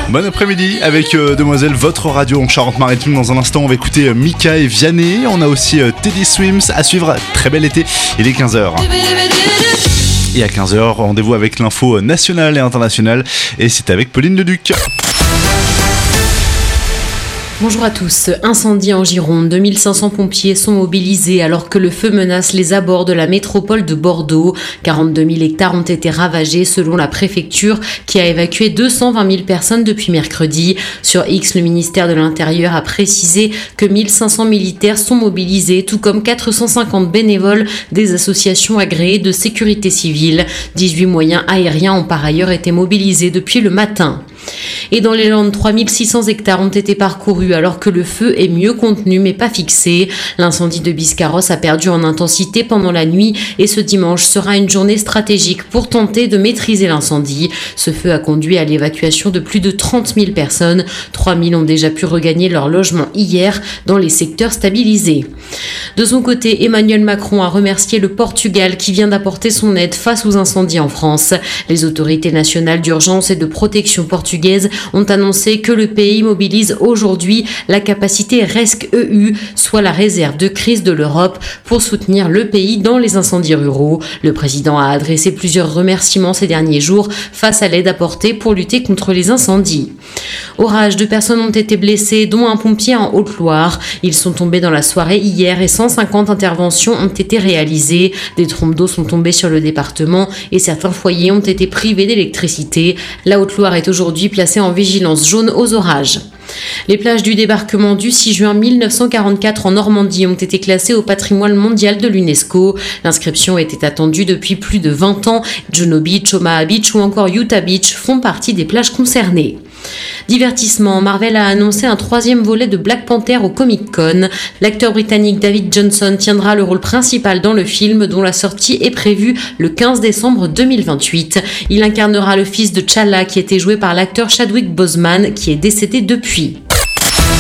Bon après-midi avec Demoiselle, votre radio en Charente-Maritime. Dans un instant, on va écouter Mika et Vianney. On a aussi Teddy Swims à suivre. Très bel été, il est 15h. Et à 15h, rendez-vous avec l'info nationale et internationale. Et c'est avec Pauline Leduc. Bonjour à tous. Incendie en Gironde. 2500 pompiers sont mobilisés alors que le feu menace les abords de la métropole de Bordeaux. 42 000 hectares ont été ravagés selon la préfecture qui a évacué 220 000 personnes depuis mercredi. Sur X, le ministère de l'Intérieur a précisé que 1500 militaires sont mobilisés, tout comme 450 bénévoles des associations agréées de sécurité civile. 18 moyens aériens ont par ailleurs été mobilisés depuis le matin. Et dans les Landes, 3600 hectares ont été parcourus alors que le feu est mieux contenu mais pas fixé. L'incendie de Biscarrosse a perdu en intensité pendant la nuit et ce dimanche sera une journée stratégique pour tenter de maîtriser l'incendie. Ce feu a conduit à l'évacuation de plus de 30 000 personnes. 3 000 ont déjà pu regagner leur logement hier dans les secteurs stabilisés. De son côté, Emmanuel Macron a remercié le Portugal qui vient d'apporter son aide face aux incendies en France. Les autorités nationales d'urgence et de protection portugaises ont annoncé que le pays mobilise aujourd'hui la capacité RESC-EU, soit la réserve de crise de l'Europe, pour soutenir le pays dans les incendies ruraux. Le président a adressé plusieurs remerciements ces derniers jours face à l'aide apportée pour lutter contre les incendies. Orage, 2 personnes ont été blessées, dont un pompier en Haute-Loire. Ils sont tombés dans la soirée hier et 150 interventions ont été réalisées. Des trompes d'eau sont tombées sur le département et certains foyers ont été privés d'électricité. La Haute-Loire est aujourd'hui placée en vigilance jaune aux orages. Les plages du débarquement du 6 juin 1944 en Normandie ont été classées au patrimoine mondial de l'UNESCO. L'inscription était attendue depuis plus de 20 ans. Juno Beach, Omaha Beach ou encore Utah Beach font partie des plages concernées. Divertissement, Marvel a annoncé un 3e volet de Black Panther au Comic-Con. L'acteur britannique David Johnson tiendra le rôle principal dans le film dont la sortie est prévue le 15 décembre 2028. Il incarnera le fils de T'Challa qui était joué par l'acteur Chadwick Boseman qui est décédé depuis.